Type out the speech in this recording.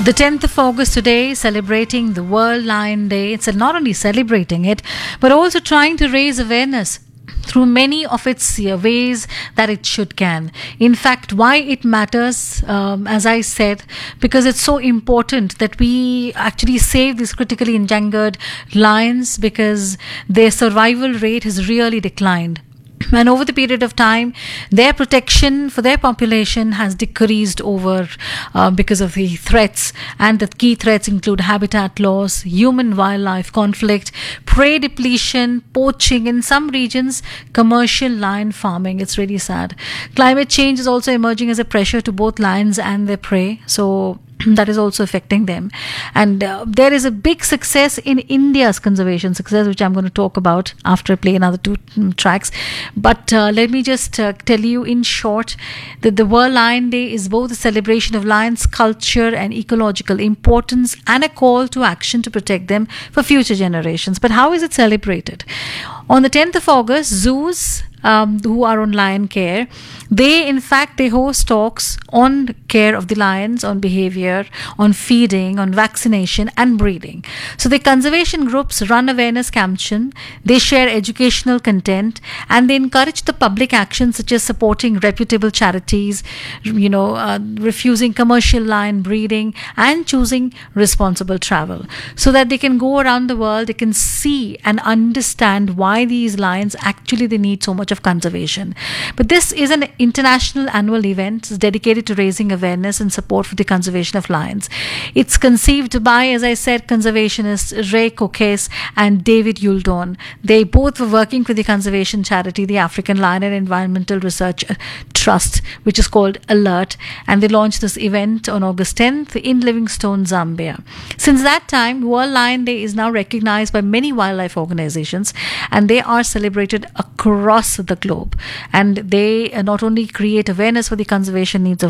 The 10th of August today, celebrating the World Lion Day. It's not only celebrating it, but also trying to raise awareness through many of its ways that it should can. In fact, why it matters, as I said, because it's so important that we actually save these critically endangered lions because their survival rate has really declined. And over the period of time, their protection for their population has decreased over because of the threats. And the key threats include habitat loss, human-wildlife conflict, prey depletion, poaching, in some regions, commercial lion farming. It's really sad. Climate change is also emerging as a pressure to both lions and their prey. So that is also affecting them. And there is a big success in India's conservation success, which I'm going to talk about after I play another two tracks. But let me just tell you in short that the World Lion Day is both a celebration of lions' culture and ecological importance and a call to action to protect them for future generations. But how is it celebrated? On the 10th of August, zoos who are on lion care, they host talks on care of the lions, on behavior, on feeding, on vaccination and breeding. So the conservation groups run awareness campaigns, they share educational content, and they encourage the public action such as supporting reputable charities, refusing commercial lion breeding and choosing responsible travel, so that they can go around the world, they can see and understand why these lions actually they need so much of conservation. But this is an international annual event dedicated to raising awareness and support for the conservation of lions. It's conceived by, as I said, conservationists Ray Kokes and David Yuldon. They both were working for the conservation charity, the African Lion and Environmental Research Trust, which is called ALERT, and they launched this event on August 10th in Livingstone, Zambia. Since that time, World Lion Day is now recognized by many wildlife organizations, and they are celebrated across the globe. And they not only create awareness for the conservation needs of